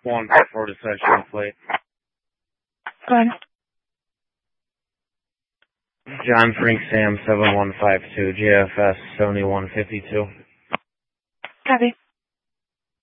One for the session plate. Go ahead. John Frank Sam 7152 GFS 7152. Copy.